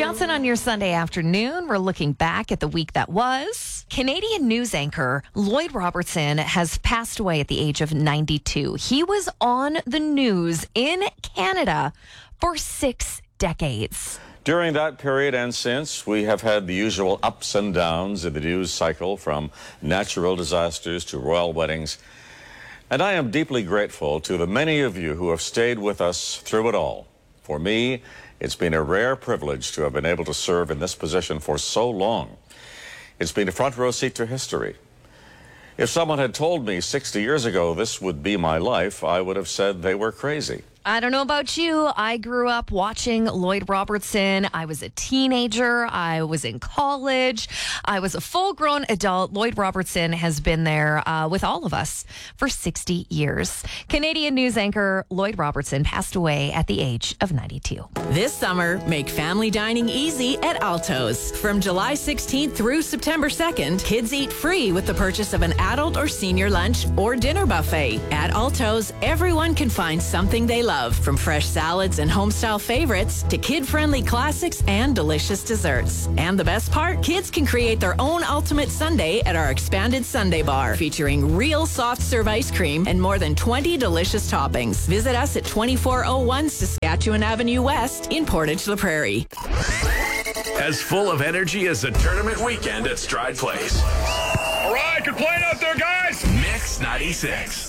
Johnson on your Sunday afternoon. We're looking back at the week that was. Canadian news anchor Lloyd Robertson has passed away at the age of 92. He was on the news in Canada for 6 decades. During that period and since, we have had the usual ups and downs in the news cycle, from natural disasters to royal weddings. And I am deeply grateful to the many of you who have stayed with us through it all. For me, it's been a rare privilege to have been able to serve in this position for so long. It's been a front row seat to history. If someone had told me 60 years ago this would be my life, I would have said they were crazy. I don't know about you. I grew up watching Lloyd Robertson. I was a teenager. I was in college. I was a full-grown adult. Lloyd Robertson has been there with all of us for 60 years. Canadian news anchor Lloyd Robertson passed away at the age of 92. This summer, make family dining easy at Alto's. From July 16th through September 2nd, kids eat free with the purchase of an adult or senior lunch or dinner buffet. At Alto's, everyone can find something they love, from fresh salads and home-style favorites to kid-friendly classics and delicious desserts. And the best part, kids can create their own ultimate sundae at our expanded Sundae bar, featuring real soft-serve ice cream and more than 20 delicious toppings. Visit us at 2401 Saskatchewan Avenue West in Portage La Prairie. As full of energy as a tournament weekend at Stride Place. All right, good playing out there, guys. Mix 96.